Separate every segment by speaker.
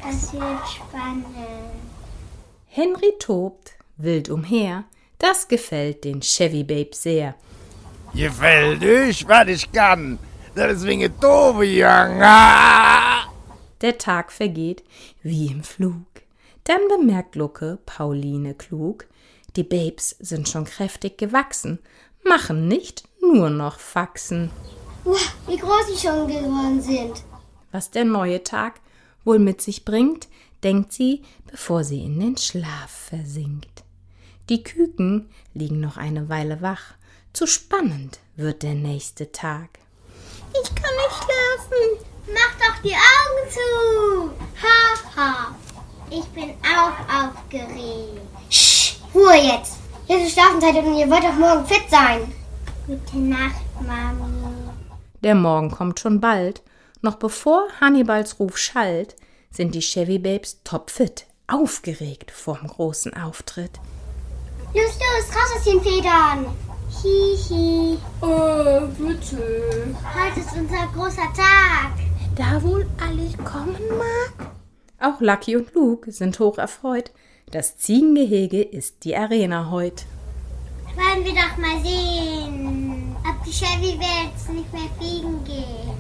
Speaker 1: Das wird spannend.
Speaker 2: Henry tobt wild umher, das gefällt den Chevy Babes sehr.
Speaker 3: Gefällt euch, was ich kann, das ist wegen Tobi-Jung. Ah!
Speaker 2: Der Tag vergeht wie im Flug. Dann bemerkt Lucke Pauline klug, die Babes sind schon kräftig gewachsen, machen nicht nur noch Faxen.
Speaker 1: Wie groß sie schon geworden sind.
Speaker 2: Was der neue Tag wohl mit sich bringt, denkt sie, bevor sie in den Schlaf versinkt. Die Küken liegen noch eine Weile wach, zu spannend wird der nächste Tag.
Speaker 1: Ich kann nicht schlafen. Mach doch die Augen zu. Ha. Ich bin auch aufgeregt. Ruhe jetzt. Jetzt ist Schlafenszeit und ihr wollt doch morgen fit sein. Gute Nacht, Mami.
Speaker 2: Der Morgen kommt schon bald. Noch bevor Hannibals Ruf schallt, sind die Chevy Babes topfit, aufgeregt vorm großen Auftritt.
Speaker 1: Los, raus aus den Federn. Hihi.
Speaker 4: Bitte.
Speaker 1: Heute ist unser großer Tag.
Speaker 2: Da wohl alles kommen mag? Auch Lucky und Luke sind hoch erfreut. Das Ziegengehege ist die Arena heut.
Speaker 1: Wollen wir doch mal sehen, ob die Chevy Babes nicht mehr fliegen gehen.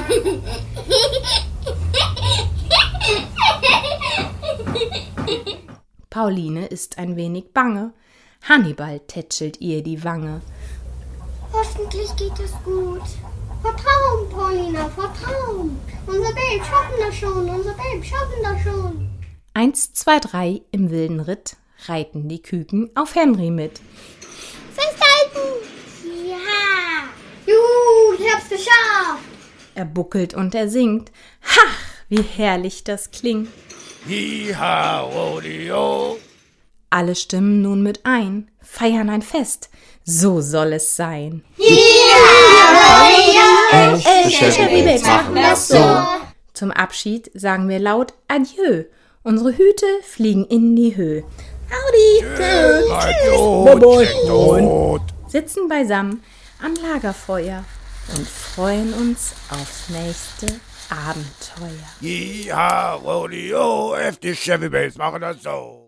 Speaker 2: Pauline ist ein wenig bange. Hannibal tätschelt ihr die Wange.
Speaker 1: Hoffentlich geht es gut. Vertrauen, Paulina, vertrauen. Unser Babe schaffen das schon.
Speaker 2: 1, 2, 3 im wilden Ritt reiten die Küken auf Henry mit.
Speaker 1: Festhalten! Ja! Juhu, ich hab's geschafft!
Speaker 2: Er buckelt und er singt. Hach, wie herrlich das klingt.
Speaker 3: Hi-ha, Rodeo.
Speaker 2: Alle stimmen nun mit ein, feiern ein Fest. So soll es sein.
Speaker 3: Echte Chevy Babes machen das so.
Speaker 2: Zum Abschied sagen wir laut Adieu. Unsere Hüte fliegen in die Höhe.
Speaker 3: Tschüss.
Speaker 2: Sitzen beisammen am Lagerfeuer und freuen uns aufs nächste Abenteuer.
Speaker 3: Hi-ha, Rodeo. Echte Chevy Babes machen das so.